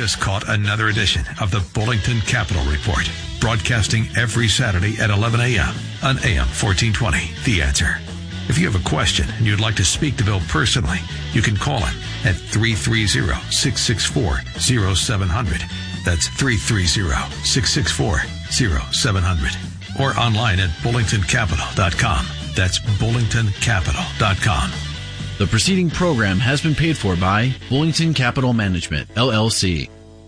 just caught another edition of the Bullington Capital Report, broadcasting every Saturday at 11 a.m. on AM 1420, The Answer. If you have a question and you'd like to speak to Bill personally, you can call him at 330-664-0700. That's 330-664-0700. Or online at bullingtoncapital.com. That's bullingtoncapital.com. The preceding program has been paid for by Bullington Capital Management, LLC.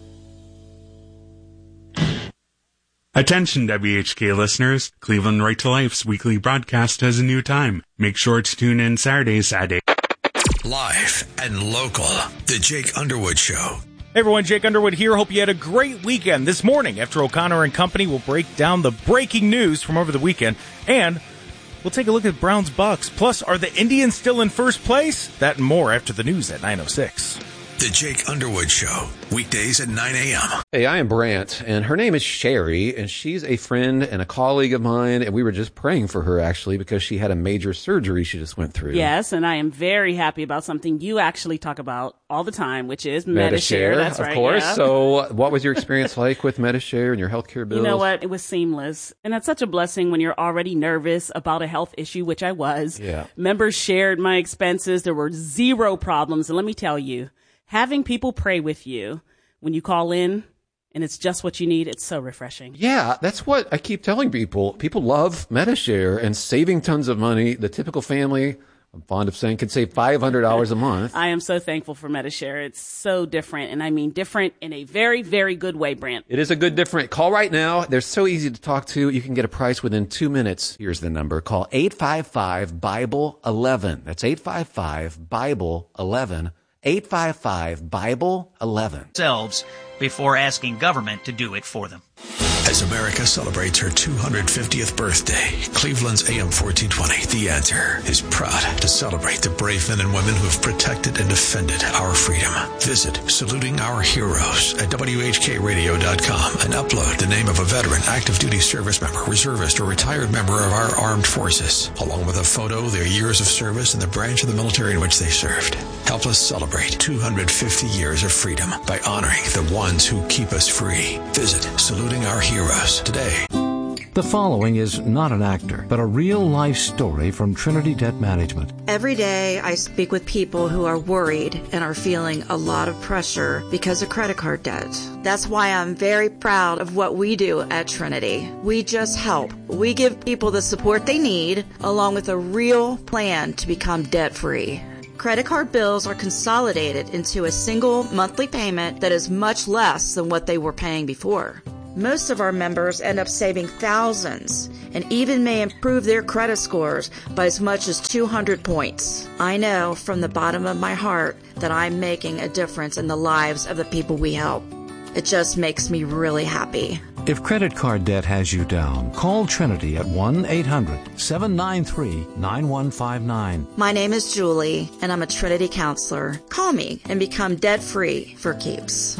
Attention WHK listeners, Cleveland Right to Life's weekly broadcast has a new time. Make sure to tune in Saturdays at 8. Live and local, The Jake Underwood Show. Hey everyone, Jake Underwood here. Hope you had a great weekend. This morning, after O'Connor and Company, will break down the breaking news from over the weekend, and we'll take a look at Browns-Bucks. Plus, are the Indians still in first place? That and more after the news at 9:06. The Jake Underwood Show, weekdays at 9 a.m. Hey, I am Brant, and her name is Sherry, and she's a friend and a colleague of mine, and we were just praying for her, actually, because she had a major surgery she just went through. Yes, and I am very happy about something you actually talk about all the time, which is Medi-Share. That's right, of course. Yeah. So what was your experience like with Medi-Share and your healthcare bills? You know what? It was seamless. And that's such a blessing when you're already nervous about a health issue, which I was. Yeah. Members shared my expenses. There were zero problems. And let me tell you, having people pray with you when you call in and it's just what you need, it's so refreshing. Yeah, that's what I keep telling people. People love Medi-Share and saving tons of money. The typical family, I'm fond of saying, can save $500 a month. I am so thankful for Medi-Share. It's so different, and I mean different in a very, very good way, Brant. It is a good different. Call right now. They're so easy to talk to. You can get a price within 2 minutes. Here's the number. Call 855-BIBLE-11. That's 855-BIBLE-11. 855-BIBLE-11. Themselves before asking government to do it for them. As America celebrates her 250th birthday, Cleveland's AM 1420, The Answer, is proud to celebrate the brave men and women who have protected and defended our freedom. Visit Saluting Our Heroes at WHKRadio.com and upload the name of a veteran, active duty service member, reservist, or retired member of our armed forces, along with a photo, their years of service, and the branch of the military in which they served. Help us celebrate 250 years of freedom by honoring the ones who keep us free. Visit Saluting Our Heroes today. The following is not an actor, but a real-life story from Trinity Debt Management. Every day I speak with people who are worried and are feeling a lot of pressure because of credit card debt. That's why I'm very proud of what we do at Trinity. We just help. We give people the support they need, along with a real plan to become debt-free. Credit card bills are consolidated into a single monthly payment that is much less than what they were paying before. Most of our members end up saving thousands and even may improve their credit scores by as much as 200 points. I know from the bottom of my heart that I'm making a difference in the lives of the people we help. It just makes me really happy. If credit card debt has you down, call Trinity at 1-800-793-9159. My name is Julie, and I'm a Trinity counselor. Call me and become debt-free for keeps.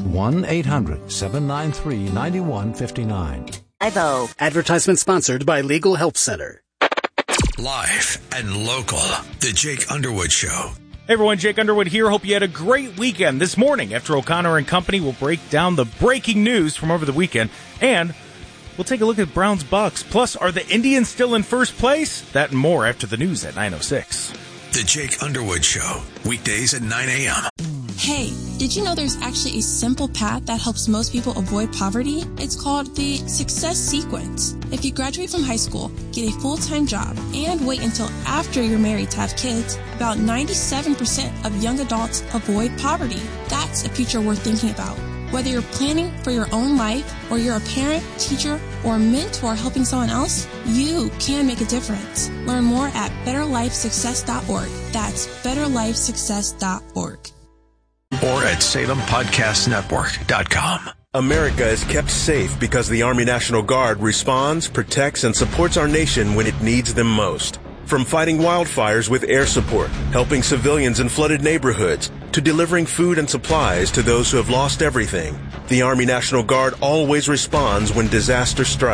1-800-793-9159. Ivo. Advertisement sponsored by Legal Help Center. Live and local, The Jake Underwood Show. Hey everyone, Jake Underwood here. Hope you had a great weekend. This morning, after O'Connor and Company, will break down the breaking news from over the weekend, and we'll take a look at Browns-Bucks. Plus, are the Indians still in first place? That and more after the news at 9:06. The Jake Underwood Show, weekdays at 9 a.m. Hey, did you know there's actually a simple path that helps most people avoid poverty? It's called the Success Sequence. If you graduate from high school, get a full-time job, and wait until after you're married to have kids, about 97% of young adults avoid poverty. That's a future worth thinking about. Whether you're planning for your own life, or you're a parent, teacher, or mentor helping someone else, you can make a difference. Learn more at betterlifesuccess.org. That's betterlifesuccess.org. Or at SalemPodcastNetwork.com. America is kept safe because the Army National Guard responds, protects, and supports our nation when it needs them most. From fighting wildfires with air support, helping civilians in flooded neighborhoods, to delivering food and supplies to those who have lost everything, the Army National Guard always responds when disaster strikes.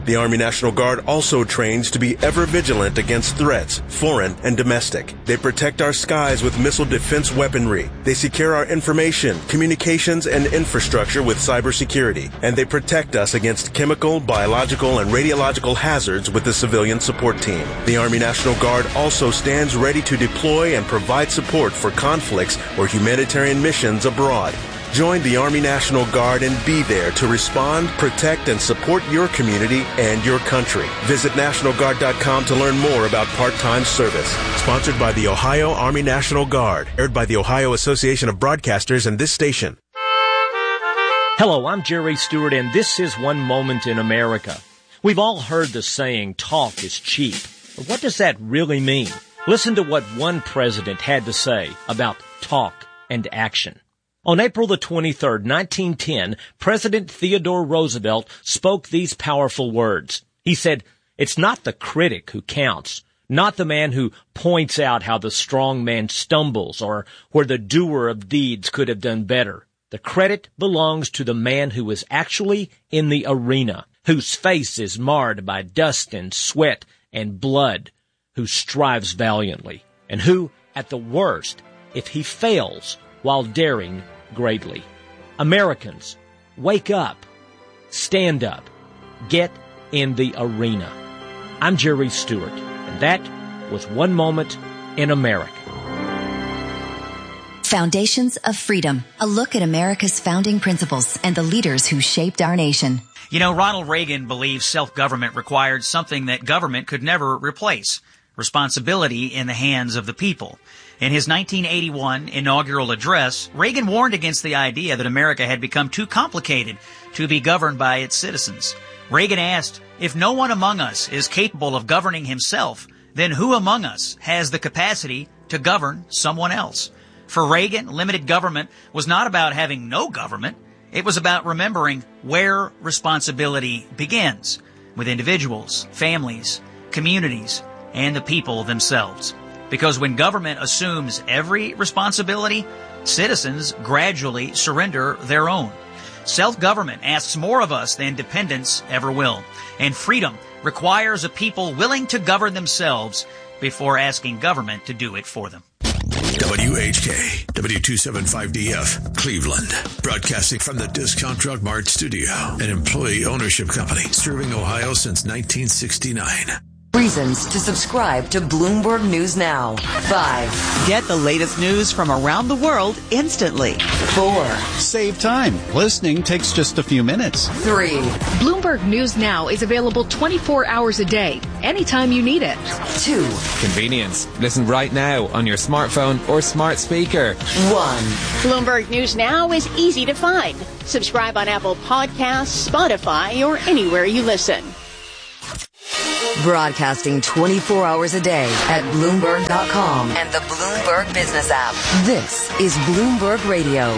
The Army National Guard also trains to be ever vigilant against threats, foreign and domestic. They protect our skies with missile defense weaponry. They secure our information, communications, and infrastructure with cybersecurity. And they protect us against chemical, biological, and radiological hazards with the civilian support team. The Army National Guard also stands ready to deploy and provide support for conflicts or humanitarian missions abroad. Join the Army National Guard and be there to respond, protect, and support your community and your country. Visit NationalGuard.com to learn more about part-time service. Sponsored by the Ohio Army National Guard. Aired by the Ohio Association of Broadcasters and this station. Hello, I'm Jerry Stewart, and this is One Moment in America. We've all heard the saying, talk is cheap. But what does that really mean? Listen to what one president had to say about talk and action. On April the 23rd, 1910, President Theodore Roosevelt spoke these powerful words. He said, "It's not the critic who counts, not the man who points out how the strong man stumbles or where the doer of deeds could have done better. The credit belongs to the man who is actually in the arena, whose face is marred by dust and sweat and blood, who strives valiantly, and who, at the worst, if he fails while daring greatly. Americans, wake up, stand up, get in the arena." I'm Jerry Stewart, and that was One Moment in America. Foundations of Freedom, a look at America's founding principles and the leaders who shaped our nation. You know, Ronald Reagan believed self-government required something that government could never replace: responsibility in the hands of the people. In his 1981 inaugural address, Reagan warned against the idea that America had become too complicated to be governed by its citizens. Reagan asked, if no one among us is capable of governing himself, then who among us has the capacity to govern someone else? For Reagan, limited government was not about having no government. It was about remembering where responsibility begins, with individuals, families, communities, and the people themselves. Because when government assumes every responsibility, citizens gradually surrender their own. Self-government asks more of us than dependence ever will. And freedom requires a people willing to govern themselves before asking government to do it for them. WHK, W275DF, Cleveland. Broadcasting from the Discount Drug Mart studio, an employee ownership company serving Ohio since 1969. Reasons to subscribe to Bloomberg News Now. 5. Get the latest news from around the world instantly. 4. Save time. Listening takes just a few minutes. 3. Bloomberg News Now is available 24 hours a day, anytime you need it. 2. Convenience. Listen right now on your smartphone or smart speaker. 1. Bloomberg News Now is easy to find. Subscribe on Apple Podcasts, Spotify, or anywhere you listen. Broadcasting 24 hours a day at Bloomberg.com and the Bloomberg Business app. This is Bloomberg Radio.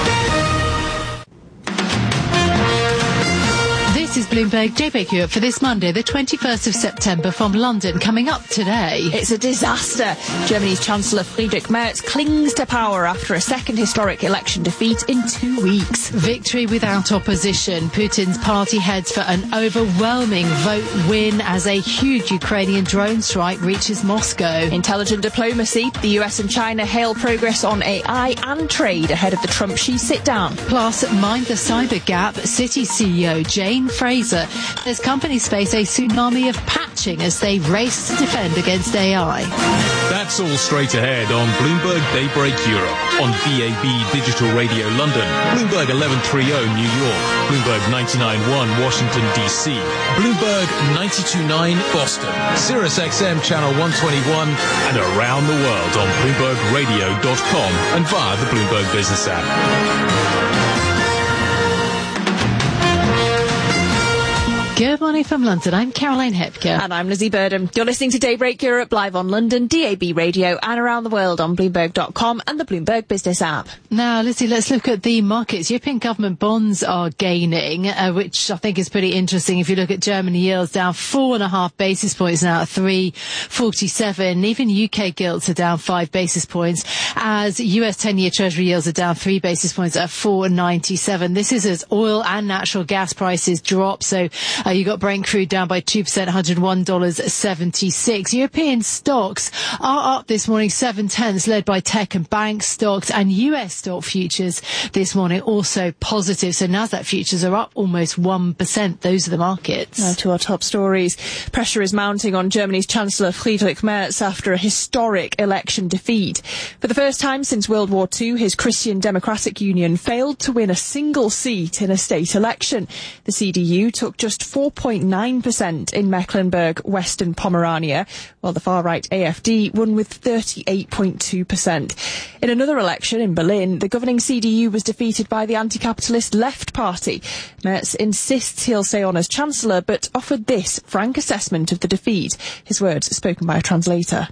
This is Bloomberg Daybreak Europe for this Monday, the 21st of September from London. Coming up today, it's a disaster. Germany's Chancellor Friedrich Merz clings to power after a second historic election defeat in 2 weeks. Victory without opposition. Putin's party heads for an overwhelming vote win as a huge Ukrainian drone strike reaches Moscow. Intelligent diplomacy. The US and China hail progress on AI and trade ahead of the Trump-Xi sit-down. Plus, mind the cyber gap. Citi CEO Jane Fraser says companies face a tsunami of patching as they race to defend against AI. That's all straight ahead on Bloomberg Daybreak Europe, on DAB Digital Radio London, Bloomberg 1130 New York, Bloomberg 99.1 Washington DC, Bloomberg 92.9 Boston, Sirius XM Channel 121, and around the world on BloombergRadio.com and via the Bloomberg Business app. Good morning from London. I'm Caroline Hepker. And I'm Lizzie Burdham. You're listening to Daybreak Europe live on London, DAB Radio, and around the world on Bloomberg.com and the Bloomberg Business app. Now, Lizzie, let's look at the markets. European government bonds are gaining, which I think is pretty interesting. If you look at Germany yields down 4.5 basis points now at 3.47. Even UK gilts are down 5 basis points, as US 10-year Treasury yields are down 3 basis points at 4.97. This is as oil and natural gas prices drop. So You got Brent crude down by 2%, $101.76. European stocks are up this morning 0.7, led by tech and bank stocks, and US stock futures this morning also positive. So Nasdaq futures are up almost 1%. Those are the markets. Now to our top stories. Pressure is mounting on Germany's Chancellor Friedrich Merz after a historic election defeat. For the first time since World War II, his Christian Democratic Union failed to win a single seat in a state election. The CDU took just 4.9% in Mecklenburg, Western Pomerania, while the far-right AfD won with 38.2%. In another election in Berlin, the governing CDU was defeated by the anti-capitalist Left Party. Merz insists he'll stay on as Chancellor, but offered this frank assessment of the defeat. His words spoken by a translator.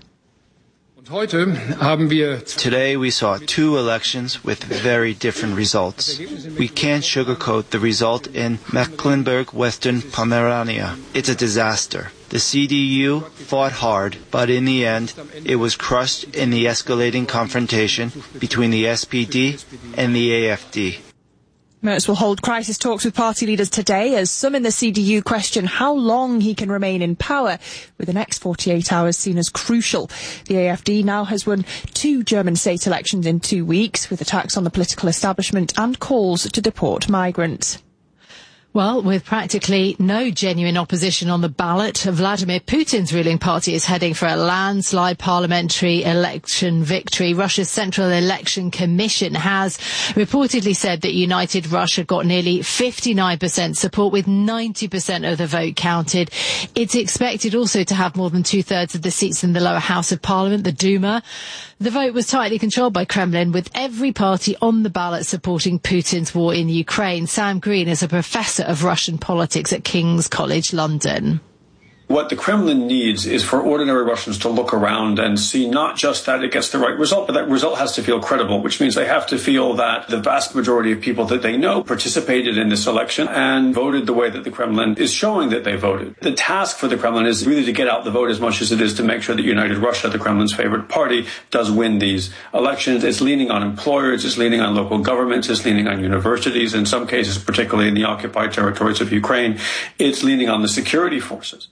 Today we saw two elections with very different results. We can't sugarcoat the result in Mecklenburg, Western Pomerania. It's a disaster. The CDU fought hard, but in the end, it was crushed in the escalating confrontation between the SPD and the AfD. Merz will hold crisis talks with party leaders today as some in the CDU question how long he can remain in power, with the next 48 hours seen as crucial. The AfD now has won 2 German state elections in 2 weeks, with attacks on the political establishment and calls to deport migrants. Well, with practically no genuine opposition on the ballot, Vladimir Putin's ruling party is heading for a landslide parliamentary election victory. Russia's Central Election Commission has reportedly said that United Russia got nearly 59% support, with 90% of the vote counted. It's expected also to have more than 2/3 of the seats in the lower house of parliament, the Duma. The vote was tightly controlled by Kremlin, with every party on the ballot supporting Putin's war in Ukraine. Sam Green is a professor of Russian politics at King's College London. What the Kremlin needs is for ordinary Russians to look around and see not just that it gets the right result, but that result has to feel credible, which means they have to feel that the vast majority of people that they know participated in this election and voted the way that the Kremlin is showing that they voted. The task for the Kremlin is really to get out the vote as much as it is to make sure that United Russia, the Kremlin's favorite party, does win these elections. It's leaning on employers, it's leaning on local governments, it's leaning on universities, in some cases, particularly in the occupied territories of Ukraine, it's leaning on the security forces.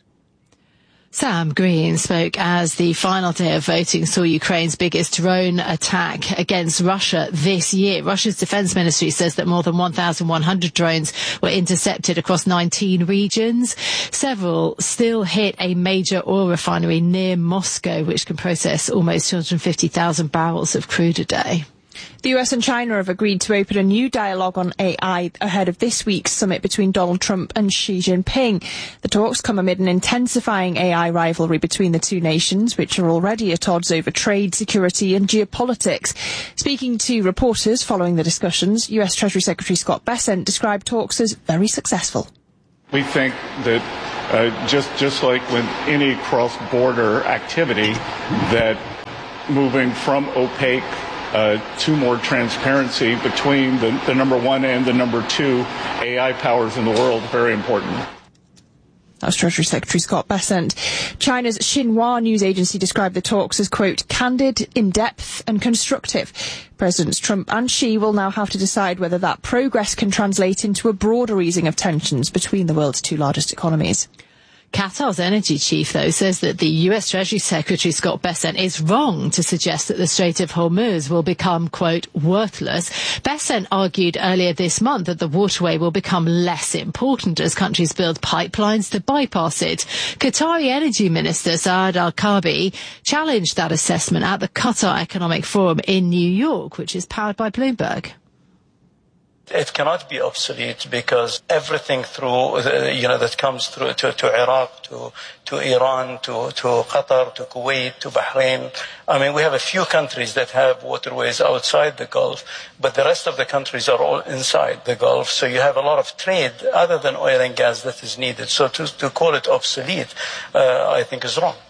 Sam Green spoke as the final day of voting saw Ukraine's biggest drone attack against Russia this year. Russia's defense ministry says that more than 1,100 drones were intercepted across 19 regions. Several still hit a major oil refinery near Moscow, which can process almost 250,000 barrels of crude a day. The US and China have agreed to open a new dialogue on AI ahead of this week's summit between Donald Trump and Xi Jinping. The talks come amid an intensifying AI rivalry between the two nations, which are already at odds over trade, security and geopolitics. Speaking to reporters following the discussions, US Treasury Secretary Scott Bessent described talks as very successful. We think that just like with any cross-border activity, that moving from opaque to more transparency between the number one and the number two AI powers in the world, very important. That's Treasury Secretary Scott Bessent. China's Xinhua news agency described the talks as, quote, candid, in-depth and constructive. Presidents Trump and Xi will now have to decide whether that progress can translate into a broader easing of tensions between the world's two largest economies. Qatar's energy chief, though, says that the US Treasury Secretary Scott Bessent is wrong to suggest that the Strait of Hormuz will become, quote, worthless. Bessent argued earlier this month that the waterway will become less important as countries build pipelines to bypass it. Qatari Energy Minister Saad Al-Kaabi challenged that assessment at the Qatar Economic Forum in New York, which is powered by Bloomberg. It cannot be obsolete because everything through, that comes through to Iraq, to Iran, to Qatar, to Kuwait, to Bahrain. I mean, we have a few countries that have waterways outside the Gulf, but the rest of the countries are all inside the Gulf. So you have a lot of trade other than oil and gas that is needed. So to call it obsolete, I think is wrong.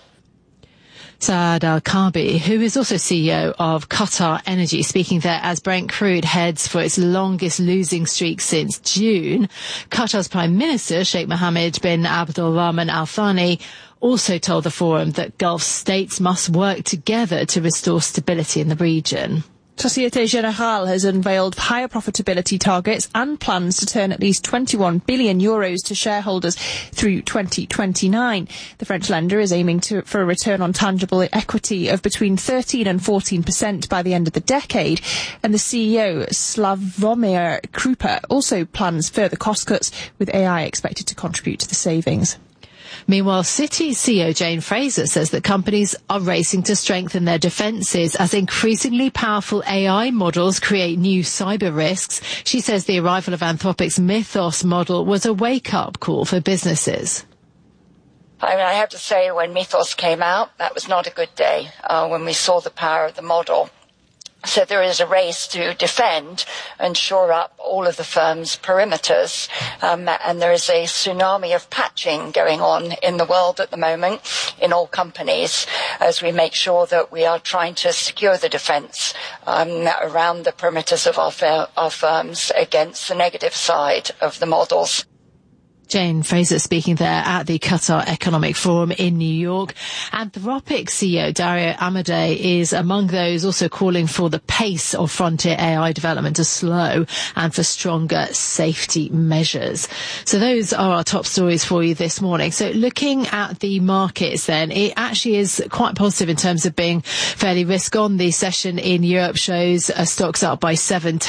Saad Al-Kaabi, who is also CEO of Qatar Energy, speaking there as Brent crude heads for its longest losing streak since June. Qatar's Prime Minister, Sheikh Mohammed bin Abdul Rahman Al Thani, also told the forum that Gulf states must work together to restore stability in the region. Societe Generale has unveiled higher profitability targets and plans to turn at least €21 billion to shareholders through 2029. The French lender is aiming for a return on tangible equity of between 13 and 14% by the end of the decade. And the CEO, Slavomir Krupa, also plans further cost cuts, with AI expected to contribute to the savings. Meanwhile, Citi CEO Jane Fraser says that companies are racing to strengthen their defences as increasingly powerful AI models create new cyber risks. She says the arrival of Anthropic's Mythos model was a wake-up call for businesses. I mean, I have to say, when Mythos came out, that was not a good day when we saw the power of the model. So there is a race to defend and shore up all of the firm's perimeters, and there is a tsunami of patching going on in the world at the moment in all companies as we make sure that we are trying to secure the defence around the perimeters of our firms against the negative side of the models. Jane Fraser speaking there at the Qatar Economic Forum in New York. Anthropic CEO Dario Amodei is among those also calling for the pace of frontier AI development to slow and for stronger safety measures. So those are our top stories for you this morning. So looking at the markets then, it actually is quite positive in terms of being fairly risk on. The session in Europe shows stocks up by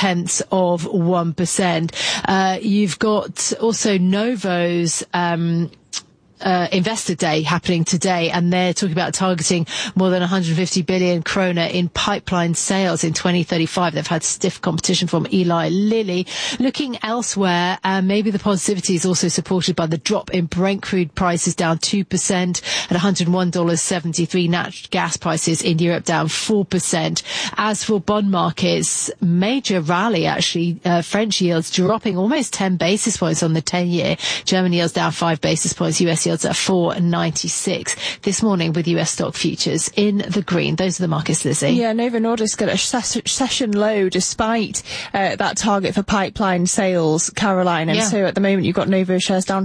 0.7%. You've got also Novo's Investor Day happening today, and they're talking about targeting more than 150 billion kroner in pipeline sales in 2035. They've had stiff competition from Eli Lilly. Looking elsewhere, maybe the positivity is also supported by the drop in Brent crude prices down 2% at $101.73. Natural gas prices in Europe down 4%. As for bond markets, major rally actually. French yields dropping almost 10 basis points on the 10-year. German yields down 5 basis points. US yields at 4.96 this morning, with US stock futures in the green. Those are the markets, Lizzie. Yeah, Novo Nordisk got a session low despite that target for pipeline sales, Caroline. And so at the moment you've got Novo shares down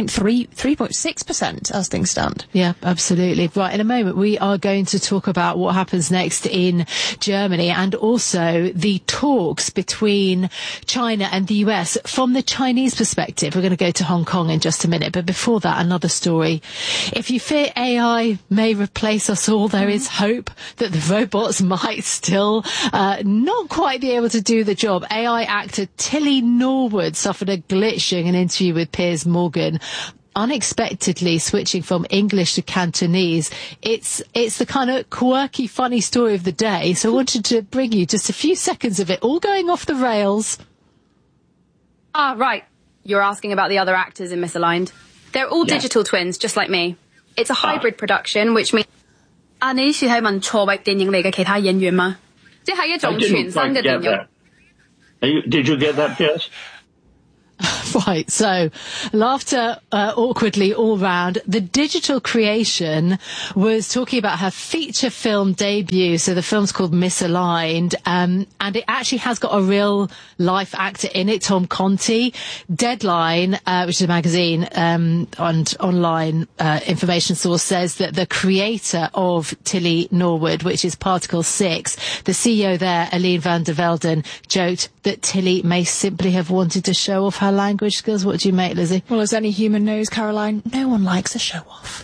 3.6% as things stand. Yeah, absolutely. Right, in a moment we are going to talk about what happens next in Germany and also the talks between China and the US from the Chinese perspective. We're going to go to Hong Kong in just a minute, but before that, another story. If you fear AI may replace us all, there is hope that the robots might still not quite be able to do the job. AI actor Tilly Norwood suffered a glitch during an interview with Piers Morgan, unexpectedly switching from English to Cantonese. It's the kind of quirky, funny story of the day, so I wanted to bring you just a few seconds of it all going off the rails. Ah, right. You're asking about the other actors in Misaligned. They're all digital twins, just like me. It's a hybrid production, which means... 你是睇問錯域電影嚟嘅其他演員嗎？即係一種全新嘅電影。 Did you get that, Piers? Right, so laughter awkwardly all round. The digital creation was talking about her feature film debut. So the film's called Misaligned, and it actually has got a real life actor in it, Tom Conti. Deadline, which is a magazine and online information source, says that the creator of Tilly Norwood, which is Particle 6, the CEO there, Aline van der Velden, joked that Tilly may simply have wanted to show off her language skills. What do you make, Lizzie? Well, as any human knows, Caroline, no one likes a show-off.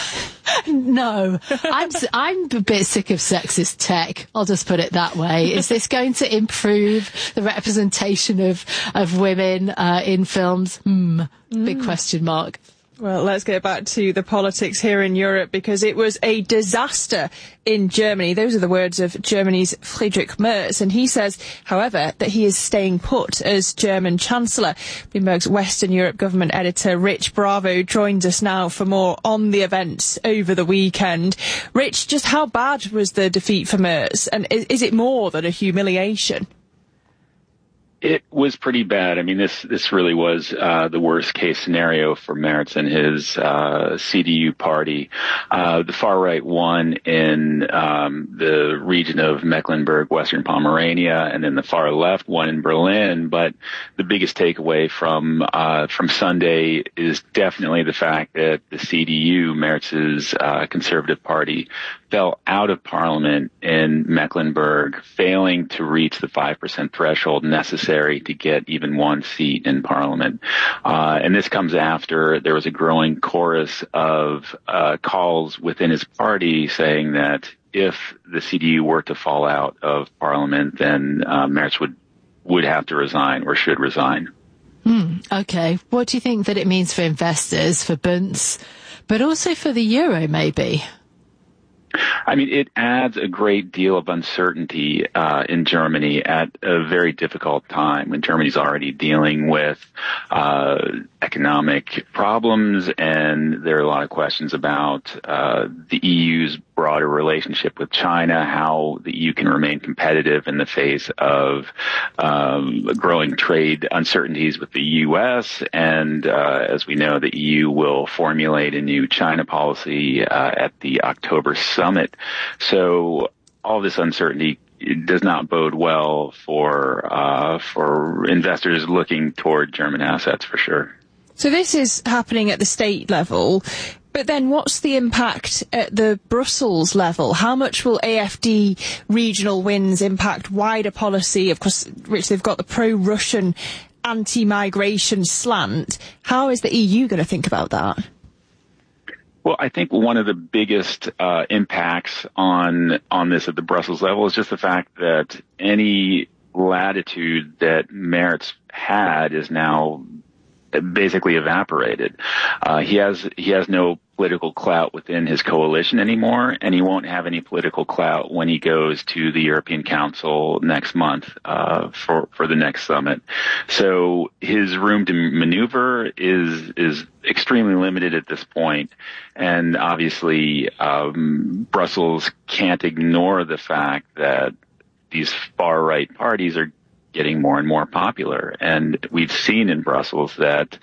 No, I'm a bit sick of sexist tech. I'll just put it that way. Is this going to improve the representation of women in films? Big question mark. Well, let's get back to the politics here in Europe, because it was a disaster in Germany. Those are the words of Germany's Friedrich Merz, and he says, however, that he is staying put as German Chancellor. Bloomberg's Western Europe government editor Rich Bravo joins us now for more on the events over the weekend. Rich, just how bad was the defeat for Merz, and is it more than a humiliation? It was pretty bad. I mean, this really was the worst case scenario for Merz and his CDU party. The far right won in the region of Mecklenburg, Western Pomerania, and then the far left won in Berlin. But the biggest takeaway from Sunday is definitely the fact that the CDU, Merz's Conservative Party, fell out of parliament in Mecklenburg, failing to reach the 5% threshold necessary to get even one seat in parliament. And this comes after there was a growing chorus of calls within his party saying that if the CDU were to fall out of parliament, then Merz would have to resign or should resign. Okay. What do you think that it means for investors, for Bunds, but also for the euro maybe? I mean, it adds a great deal of uncertainty in Germany at a very difficult time when Germany's already dealing with economic problems, and there are a lot of questions about the EU's broader relationship with China, how the EU can remain competitive in the face of growing trade uncertainties with the U.S., and as we know, the EU will formulate a new China policy at the October summit. So all this uncertainty does not bode well for investors looking toward German assets, for sure. So this is happening at the state level, but then what's the impact at the Brussels level? How much will AfD regional wins impact wider policy? Of course, Rich, they've got the pro-Russian anti-migration slant. How is the EU going to think about that? Well, I think one of the biggest impacts on this at the Brussels level is just the fact that any latitude that Merz had is now basically evaporated. He has no political clout within his coalition anymore, and he won't have any political clout when he goes to the European Council next month for the next summit. So his room to maneuver is extremely limited at this point, and obviously Brussels can't ignore the fact that these far right parties are getting more and more popular. And we've seen in Brussels that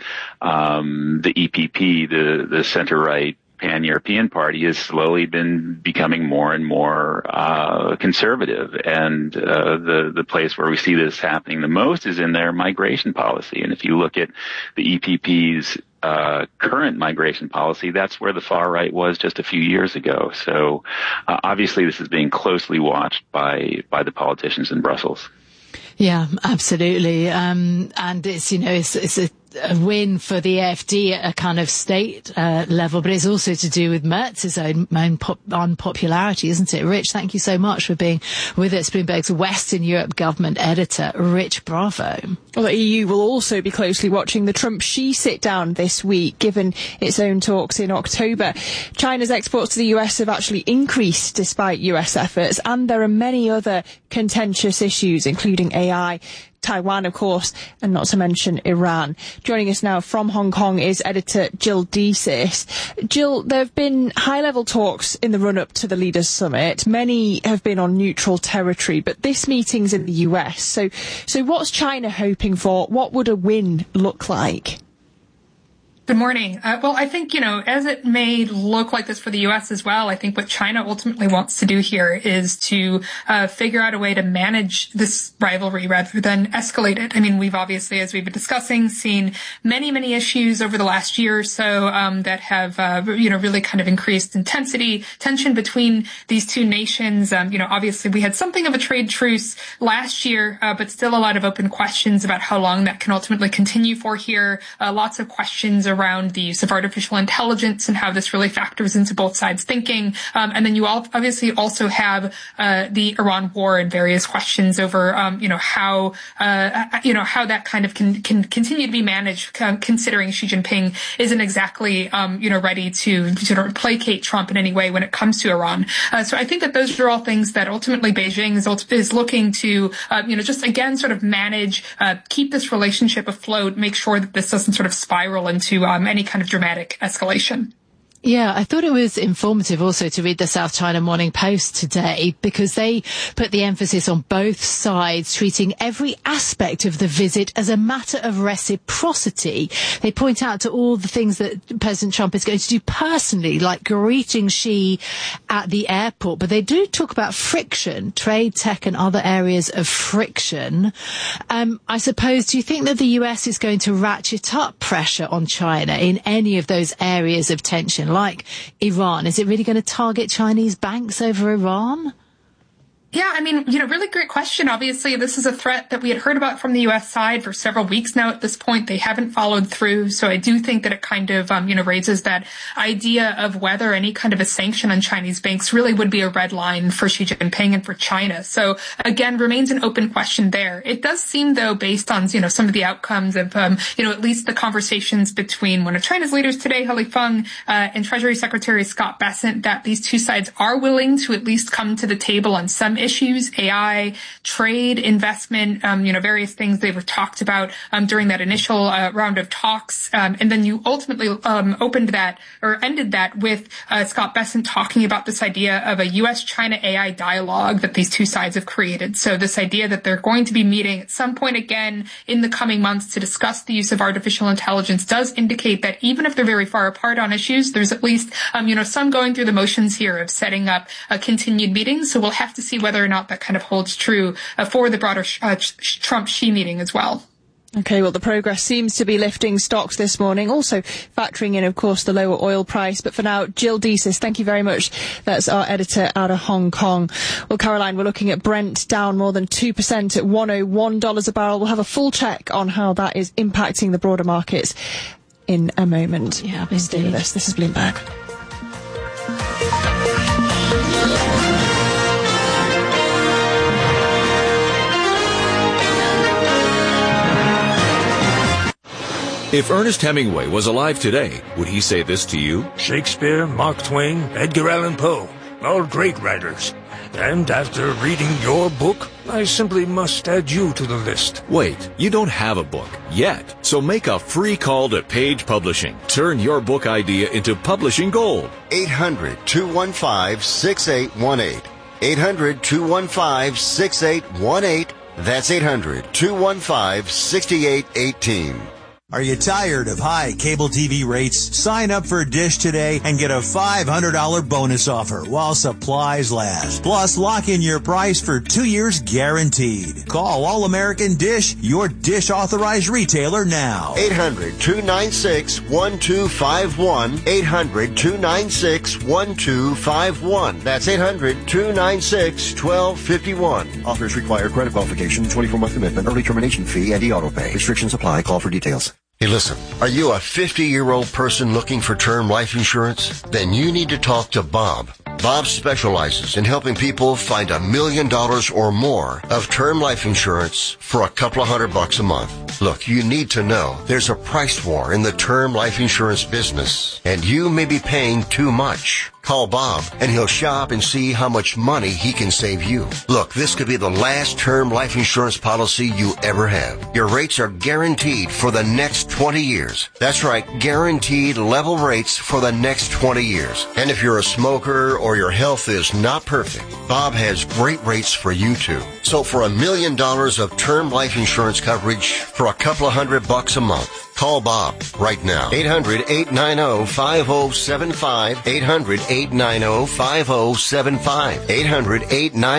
the EPP, the center-right pan-European party, has slowly been becoming more and more conservative. And the place where we see this happening the most is in their migration policy. And if you look at the EPP's current migration policy, that's where the far right was just a few years ago. So obviously this is being closely watched by the politicians in Brussels. Yeah, absolutely. And it's, it's a win for the AfD at a kind of state level, but it's also to do with Merz's own unpopularity, isn't it? Rich, thank you so much for being with us. Bloomberg's Western Europe government editor, Rich Bravo. Well, the EU will also be closely watching the Trump-Xi sit-down this week, given its own talks in October. China's exports to the US have actually increased despite US efforts, and there are many other contentious issues, including AI, Taiwan, of course, and not to mention Iran. Joining us now from Hong Kong is editor Jill Desis. Jill, there have been high-level talks in the run-up to the Leaders' Summit. Many have been on neutral territory, but this meeting's in the US. So what's China hoping for? What would a win look like? Good morning. Well, I think, as it may look like this for the U.S. as well, I think what China ultimately wants to do here is to figure out a way to manage this rivalry rather than escalate it. I mean, we've obviously, as we've been discussing, seen many, many issues over the last year or so that have, really kind of increased tension between these two nations. Obviously we had something of a trade truce last year, but still a lot of open questions about how long that can ultimately continue for here. Lots of questions around the use of artificial intelligence and how this really factors into both sides' thinking. And then you obviously also have the Iran war and various questions over, how that kind of can continue to be managed, considering Xi Jinping isn't exactly, ready to sort of placate Trump in any way when it comes to Iran. So I think that those are all things that ultimately Beijing is looking to, just again sort of manage, keep this relationship afloat, make sure that this doesn't sort of spiral into any kind of dramatic escalation. Yeah, I thought it was informative also to read the South China Morning Post today, because they put the emphasis on both sides treating every aspect of the visit as a matter of reciprocity. They point out to all the things that President Trump is going to do personally, like greeting Xi at the airport. But they do talk about friction, trade, tech and other areas of friction. I suppose, do you think that the US is going to ratchet up pressure on China in any of those areas of tension? Like Iran, is it really going to target Chinese banks over Iran? Yeah, I mean, really great question. Obviously, this is a threat that we had heard about from the U.S. side for several weeks now at this point. They haven't followed through. So I do think that it kind of, raises that idea of whether any kind of a sanction on Chinese banks really would be a red line for Xi Jinping and for China. So again, remains an open question there. It does seem, though, based on, some of the outcomes of, at least the conversations between one of China's leaders today, He Lifeng, and Treasury Secretary Scott Bessent, that these two sides are willing to at least come to the table on some issues, AI, trade, investment, various things they were talked about during that initial round of talks. And then you ultimately ended that with Scott Bessent talking about this idea of a U.S.-China AI dialogue that these two sides have created. So this idea that they're going to be meeting at some point again in the coming months to discuss the use of artificial intelligence does indicate that even if they're very far apart on issues, there's at least, some going through the motions here of setting up a continued meeting. So we'll have to see whether or not that kind of holds true for the broader Trump-Xi meeting as well. Okay, well, the progress seems to be lifting stocks this morning, also factoring in, of course, the lower oil price. But for now, Jill Deesis, thank you very much. That's our editor out of Hong Kong. Well, Caroline, we're looking at Brent down more than 2% at $101 a barrel. We'll have a full check on how that is impacting the broader markets in a moment. Yeah, stay with us. This is Bloomberg. If Ernest Hemingway was alive today, would he say this to you? Shakespeare, Mark Twain, Edgar Allan Poe, all great writers. And after reading your book, I simply must add you to the list. Wait, you don't have a book yet. So make a free call to Page Publishing. Turn your book idea into publishing gold. 800-215-6818. 800-215-6818. That's 800-215-6818. Are you tired of high cable TV rates? Sign up for Dish today and get a $500 bonus offer while supplies last. Plus, lock in your price for 2 years guaranteed. Call All American Dish, your Dish authorized retailer now. 800-296-1251. 800-296-1251. That's 800-296-1251. Offers require credit qualification, 24-month commitment, early termination fee, and e-auto pay. Restrictions apply. Call for details. Hey, listen, are you a 50-year-old person looking for term life insurance? Then you need to talk to Bob. Bob specializes in helping people find $1 million or more of term life insurance for a couple of $100 a month. Look, you need to know there's a price war in the term life insurance business, and you may be paying too much. Call Bob, and he'll shop and see how much money he can save you. Look, this could be the last term life insurance policy you ever have. Your rates are guaranteed for the next 20 years. That's right, guaranteed level rates for the next 20 years. And if you're a smoker or your health is not perfect, Bob has great rates for you too. So for $1 million of term life insurance coverage for a couple of $100 a month, call Bob right now. 800-890-5075. 800-890-5075. 800-890